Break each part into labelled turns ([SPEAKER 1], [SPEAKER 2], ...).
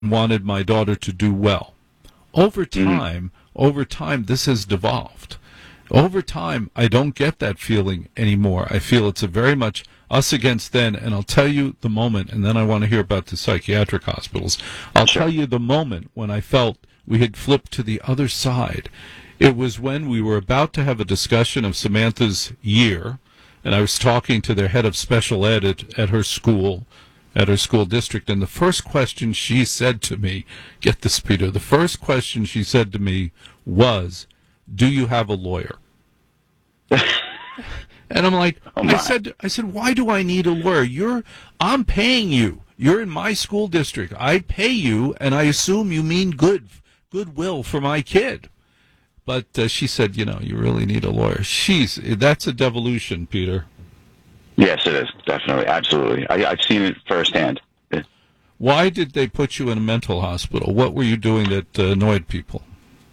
[SPEAKER 1] wanted my daughter to do well. Over time, this has devolved. Over time, I don't get that feeling anymore. I feel it's a very much us against them, and I'll tell you the moment, and then I want to hear about the psychiatric hospitals. I'll tell you the moment when I felt we had flipped to the other side. It was when we were about to have a discussion of Samantha's year, and I was talking to their head of special ed at her school district, and the first question she said to me, get this, Peter, the first question she said to me was, do you have a lawyer? And I'm like, I said, why do I need a lawyer? I'm paying you. You're in my school district. I pay you, and I assume you mean goodwill for my kid. But she said, you really need a lawyer. That's a devolution, Peter.
[SPEAKER 2] Yes, it is. Definitely. Absolutely. I've seen it firsthand.
[SPEAKER 1] Why did they put you in a mental hospital? What were you doing that annoyed people?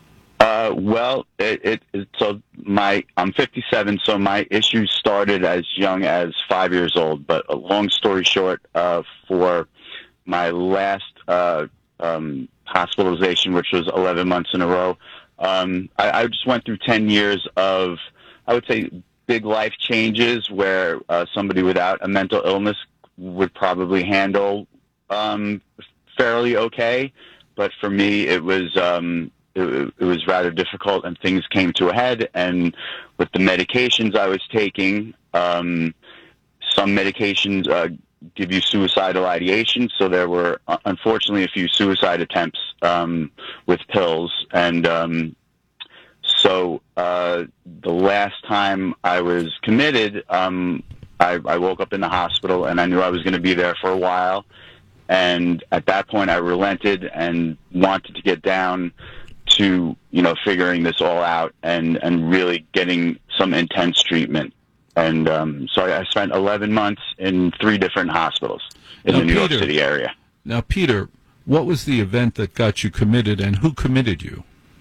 [SPEAKER 2] I'm 57, so my issues started as young as 5 years old. But a long story short, for my last hospitalization, which was 11 months in a row, I just went through 10 years of, I would say, big life changes where somebody without a mental illness would probably handle fairly okay. But for me, it was rather difficult, and things came to a head. And with the medications I was taking, some medications give you suicidal ideation. So there were, unfortunately, a few suicide attempts with pills. And so the last time I was committed, I woke up in the hospital, and I knew I was going to be there for a while. And at that point, I relented and wanted to get down to, figuring this all out and really getting some intense treatment. And so I spent 11 months in 3 different hospitals in the New York City area.
[SPEAKER 1] Now, Peter, what was the event that got you committed, and who committed you?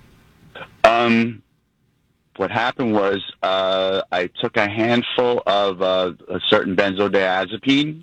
[SPEAKER 2] What happened was I took a handful of a certain benzodiazepine,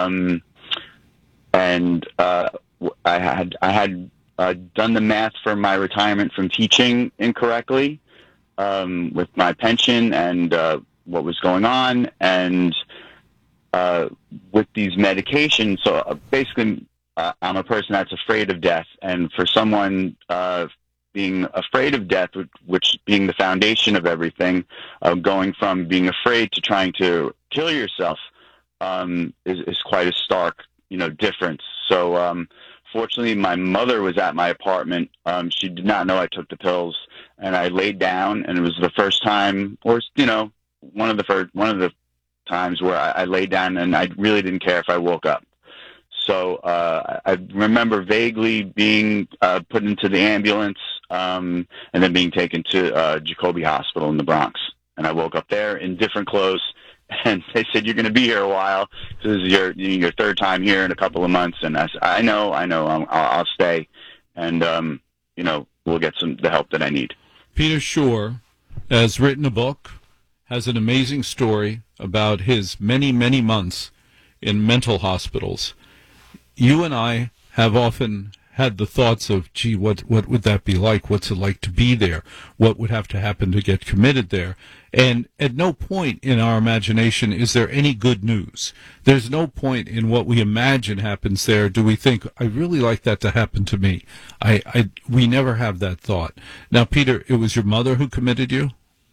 [SPEAKER 2] and I had done the math for my retirement from teaching incorrectly with my pension and what was going on, and with these medications. So basically, I'm a person that's afraid of death, and for someone being afraid of death, which being the foundation of everything, going from being afraid to trying to kill yourself is quite a stark, difference. So fortunately, my mother was at my apartment. She did not know I took the pills, and I laid down, and it was the first time, or one of the times where I laid down, and I really didn't care if I woke up. So I remember vaguely being put into the ambulance and then being taken to Jacoby Hospital in the Bronx. And I woke up there in different clothes, and they said, "You're going to be here a while. This is your third time here in a couple of months." And I said, I know, I'll stay, and we'll get the help that I need.
[SPEAKER 1] Peter Shore has written a book, has an amazing story about his many, many months in mental hospitals. You and I have often had the thoughts of, gee, what would that be like? What's it like to be there? What would have to happen to get committed there? And at no point in our imagination is there any good news. There's no point in what we imagine happens there do we think, I really like that to happen to me. We never have that thought. Now, Peter, it was your mother who committed you?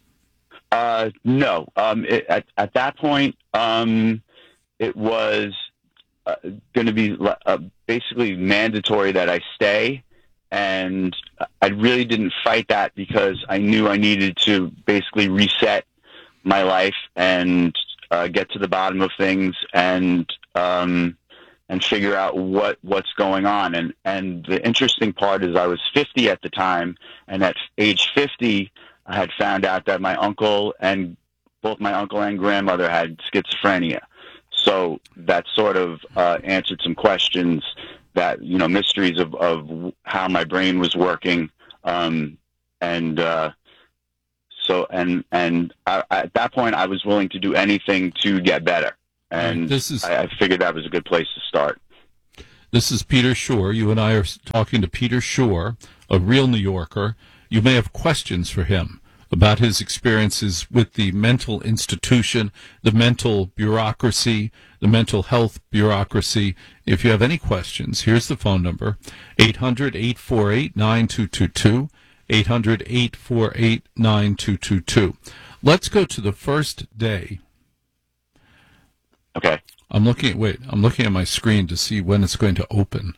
[SPEAKER 2] No. At that point, it was going to be basically mandatory that I stay, and I really didn't fight that because I knew I needed to basically reset my life and get to the bottom of things and figure out what's going on. And the interesting part is I was 50 at the time, and at age 50, I had found out that both my uncle and grandmother had schizophrenia. So that sort of answered some questions that, mysteries of how my brain was working. At that point, I was willing to do anything to get better. And I figured that was a good place to start.
[SPEAKER 1] This is Peter Shore. You and I are talking to Peter Shore, a real New Yorker. You may have questions for him about his experiences with the mental institution, the mental bureaucracy, the mental health bureaucracy. If you have any questions, here's the phone number, 800-848-9222, 800-848-9222. Let's go to the first day.
[SPEAKER 2] Okay.
[SPEAKER 1] I'm looking at my screen to see when it's going to open.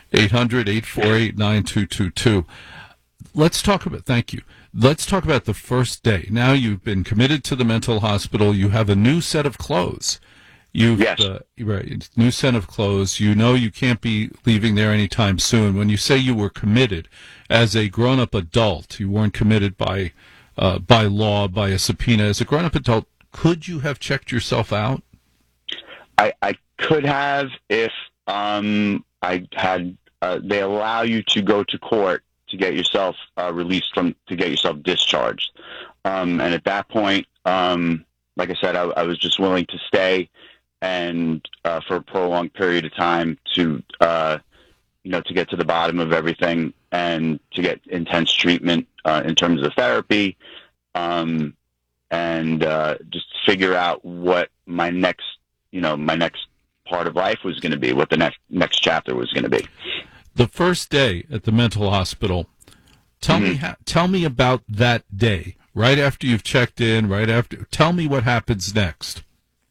[SPEAKER 1] 800-848-9222. Thank you. Let's talk about the first day. Now you've been committed to the mental hospital. You have a new set of clothes.
[SPEAKER 2] Yes.
[SPEAKER 1] Right, new set of clothes. You know you can't be leaving there anytime soon. When you say you were committed as a grown-up adult, you weren't committed by law, by a subpoena. As a grown-up adult, could you have checked yourself out?
[SPEAKER 2] I could have if I had. They allow you to go to court to get yourself released to get yourself discharged. And at that point, like I said, I was just willing to stay and for a prolonged period of time to get to the bottom of everything and to get intense treatment in terms of therapy, and just figure out what my next part of life was going to be, what the next chapter was going to be.
[SPEAKER 1] The first day at the mental hospital, tell me about that day. Right after you've checked in, tell me what happens next.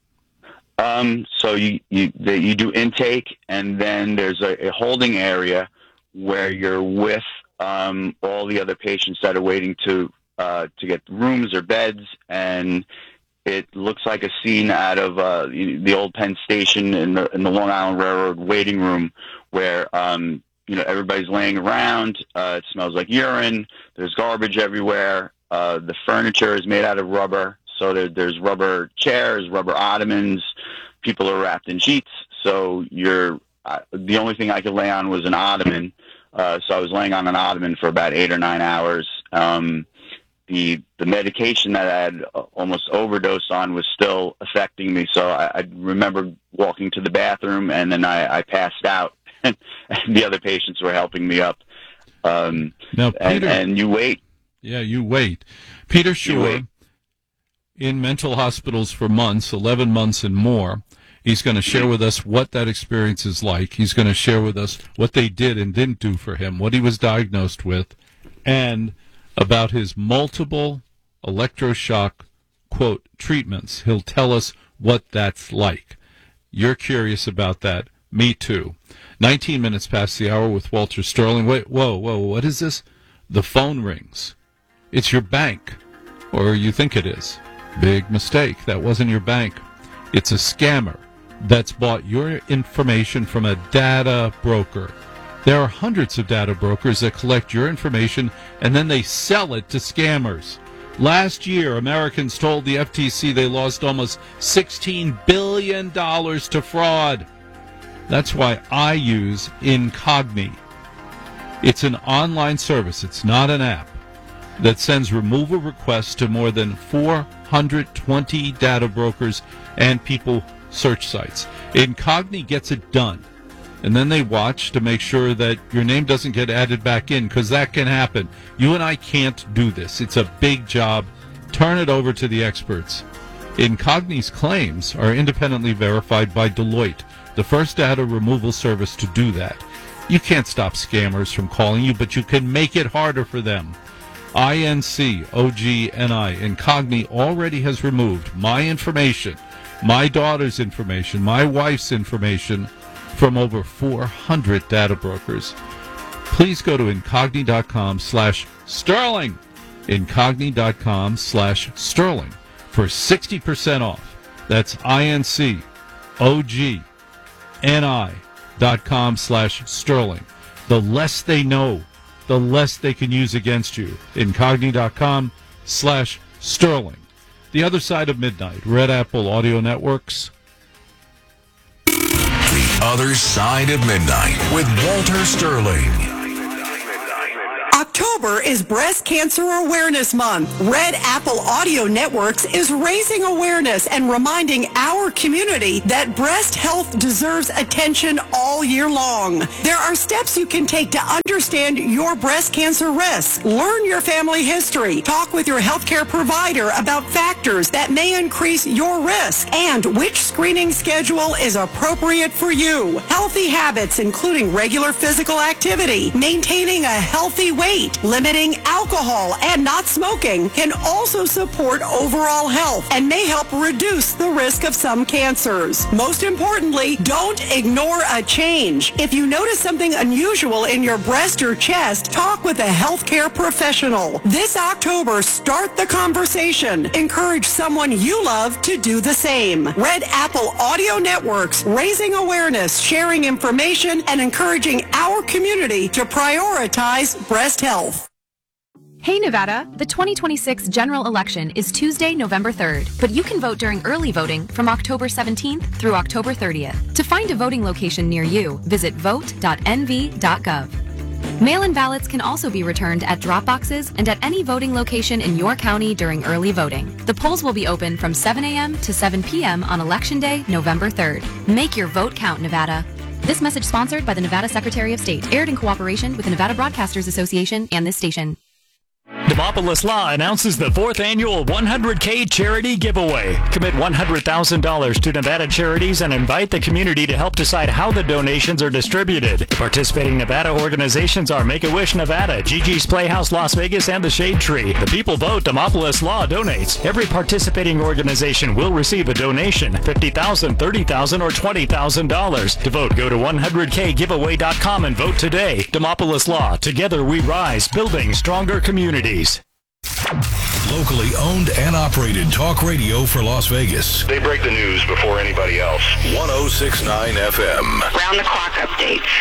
[SPEAKER 2] So you do intake, and then there's a holding area where you're with all the other patients that are waiting to get rooms or beds, and it looks like a scene out of the old Penn Station in the Long Island Railroad waiting room, where everybody's laying around. It smells like urine. There's garbage everywhere. The furniture is made out of rubber, so there's rubber chairs, rubber ottomans. People are wrapped in sheets. So the only thing I could lay on was an ottoman. So I was laying on an ottoman for about 8 or 9 hours. The medication that I had almost overdosed on was still affecting me. So I remember walking to the bathroom, and then I passed out, and the other patients were helping me up.
[SPEAKER 1] Now, Peter,
[SPEAKER 2] and you wait.
[SPEAKER 1] Yeah, you wait. Peter Shore, in mental hospitals for months, 11 months and more. He's going to share with us what that experience is like. He's going to share with us what they did and didn't do for him, what he was diagnosed with, and about his multiple electroshock, quote, treatments. He'll tell us what that's like. You're curious about that. Me too. 19 minutes past the hour with Walter Sterling. Wait, whoa, what is this? The phone rings. It's your bank. Or you think it is. Big mistake. That wasn't your bank. It's a scammer that's bought your information from a data broker. There are hundreds of data brokers that collect your information and then they sell it to scammers. Last year, Americans told the FTC they lost almost $16 billion to fraud. That's why I use Incogni. It's an online service, it's not an app, that sends removal requests to more than 420 data brokers and people search sites. Incogni gets it done. And then they watch to make sure that your name doesn't get added back in, because that can happen. You and I can't do this. It's a big job. Turn it over to the experts. Incogni's claims are independently verified by Deloitte, the first data removal service to do that. You can't stop scammers from calling you, but you can make it harder for them. INCOGNI, Incogni already has removed my information, my daughter's information, my wife's information from over 400 data brokers. Please go to incogni.com/sterling, incogni.com/sterling for 60% off. That's incogni.com/sterling. The less they know, the less they can use against you. Incogni.com/sterling. The Other Side of Midnight, Red Apple Audio Networks.
[SPEAKER 3] The Other Side of Midnight with Walter Sterling.
[SPEAKER 4] October
[SPEAKER 3] October is Breast Cancer Awareness Month. Red Apple Audio Networks is raising awareness and reminding our community that breast health deserves attention all year long. There are steps you can take to understand your breast cancer risk. Learn your family history. Talk with your healthcare provider about factors that may increase your risk and which screening schedule is appropriate for you. Healthy habits, including regular physical activity, maintaining a healthy weight, limiting alcohol, and not smoking can also support overall health and may help reduce the risk of some cancers. Most importantly, don't ignore a change. If you notice something unusual in your breast or chest, talk with a healthcare professional. This October, start the conversation. Encourage someone you love to do the same. Red Apple Audio Networks, raising awareness, sharing information, and encouraging our community to prioritize breast health.
[SPEAKER 4] Hey Nevada, the 2026 general election is Tuesday, November 3rd, but you can vote during early voting from October 17th through October 30th. To find a voting location near you, visit vote.nv.gov. Mail-in ballots can also be returned at drop boxes and at any voting location in your county during early voting. The polls will be open from 7 a.m. to 7 p.m. on Election Day, November 3rd. Make your vote count, Nevada. This message sponsored by the Nevada Secretary of State, aired in cooperation with the Nevada Broadcasters Association and this station.
[SPEAKER 5] Demopolis Law announces the 4th annual 100K charity giveaway. Commit $100,000 to Nevada charities and invite the community to help decide how the donations are distributed. Participating Nevada organizations are Make-A-Wish Nevada, Gigi's Playhouse Las Vegas, and the Shade Tree. The people vote, Demopolis Law donates. Every participating organization will receive a donation, $50,000, $30,000, or $20,000. To vote, go to 100kgiveaway.com and vote today. Demopolis Law, together we rise, building stronger communities.
[SPEAKER 6] Locally owned and operated talk radio for Las Vegas.
[SPEAKER 7] They break the news before anybody else.
[SPEAKER 6] 106.9 FM.
[SPEAKER 8] Round-the-clock updates.